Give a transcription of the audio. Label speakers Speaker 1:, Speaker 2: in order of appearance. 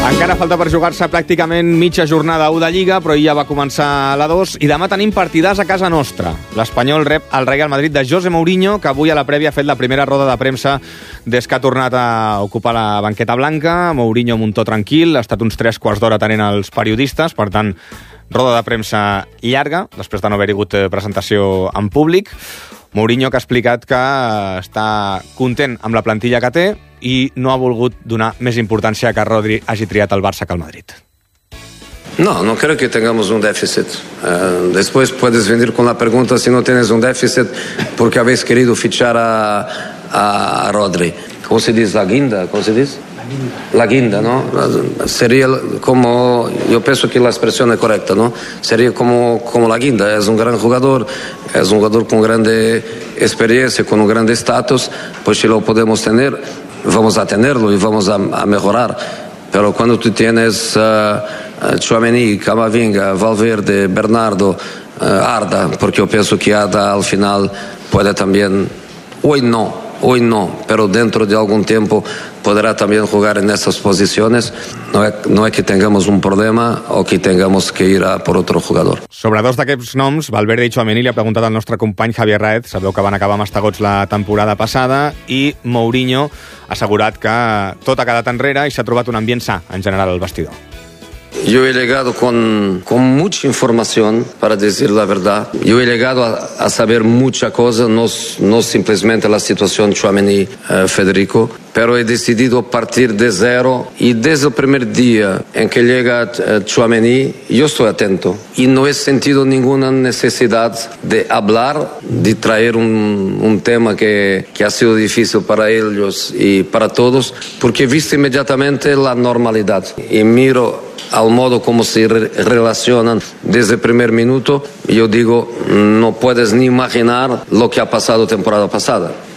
Speaker 1: Encara falta per jugar-se pràcticament mitja jornada 1 de Lliga, però ja va començar la 2 i demà tenim partidars a casa nostra. L'Espanyol rep el Real Madrid de José Mourinho, que avui a la prèvia ha fet la primera roda de premsa des que ha tornat a ocupar la banqueta blanca. Mourinho amb un to tranquil, ha estat uns 3 quarts d'hora atenent els periodistes, per tant, roda de premsa llarga, després de no haver-hi hagut presentació en públic. Mourinho que ha explicat que està content amb la plantilla que té i no ha volgut donar més importància que Rodri hagi triat el Barça que el Madrid.
Speaker 2: No creo que tengamos un déficit. Después puedes venir con la pregunta si no tienes un déficit porque habéis querido fichar a Rodri. ¿Cómo se dice? ¿La guinda? ¿Cómo se dice? La guinda, ¿no? Sería como, yo pienso que la expresión es correcta, ¿no? Sería como la guinda. Es un gran jugador, es un jugador con grande experiencia, con un grande estatus, pues si lo podemos tener, vamos a tenerlo y vamos a mejorar. Pero cuando tú tienes Tchouaméni, Camavinga, Valverde, Bernardo, Arda, porque yo pienso que Arda al final puede también, hoy no, pero dentro de algún tiempo podrá también jugar en esas posiciones. No es que tengamos un problema o que tengamos que ir a por otro jugador.
Speaker 1: Sobre dos d'aquests noms, Valverde i Tchouaméni, li ha preguntat al nostre company Javier Raez. Sabeu que van acabar mastegots la temporada passada i Mourinho ha assegurat que tot ha quedat enrere i s'ha trobat un ambient sa en general al vestidor.
Speaker 2: Yo he llegado con mucha información, para decir la verdad. Yo he llegado a saber mucha cosa, no simplemente la situación Tchouaméni-Federico, pero he decidido partir de cero y desde el primer día en que llega Tchouaméni, yo estoy atento y no he sentido ninguna necesidad de hablar, de traer un tema que ha sido difícil para ellos y para todos, porque he visto inmediatamente la normalidad y miro al modo como se relacionan desde el primer minuto. Yo digo, no puedes ni imaginar lo que ha pasado temporada pasada.